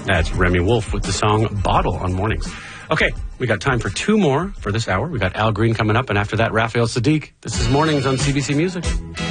That's Remy Wolf with the song Bottle on Mornings. Okay, we got time for two more for this hour. We got Al Green coming up, and after that, Raphael Sadiq. This is Mornings on CBC Music.